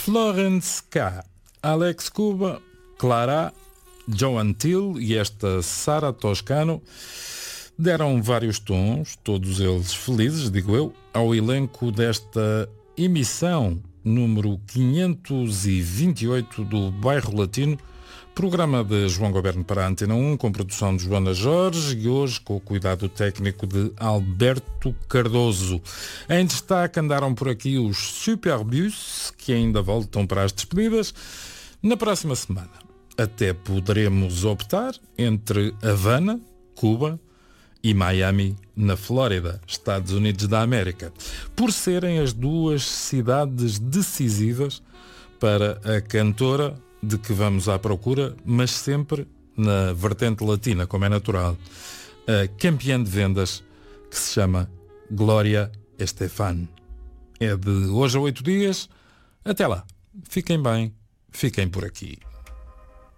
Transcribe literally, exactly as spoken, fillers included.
Florence K, Alex Cuba, Clara, Joan Till e esta Sara Toscano deram vários tons, todos eles felizes, digo eu, ao elenco desta emissão número quinhentos e vinte e oito do Bairro Latino, programa de João Goberno para a Antena um, com produção de Joana Jorge e hoje com o cuidado técnico de Alberto Cardoso. Em destaque andaram por aqui os Superbus, que ainda voltam para as despedidas na próxima semana. Até poderemos optar entre Havana, Cuba e Miami, na Flórida, Estados Unidos da América, por serem as duas cidades decisivas para a cantora de que vamos à procura, mas sempre na vertente latina, como é natural. A campeã de vendas, que se chama Gloria Estefan. É de hoje a oito dias. Até lá. Fiquem bem. Fiquem por aqui.